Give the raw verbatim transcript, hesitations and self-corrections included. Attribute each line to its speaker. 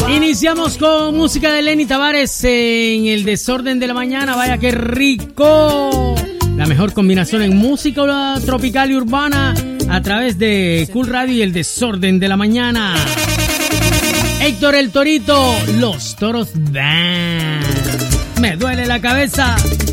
Speaker 1: Iniciamos con música de Lenny Tavares en el desorden de la mañana. Vaya que rico. La mejor combinación en música tropical y urbana a través de Cool Radio y el desorden de la mañana. Héctor el Torito, Los Toros Band. Me duele la cabeza.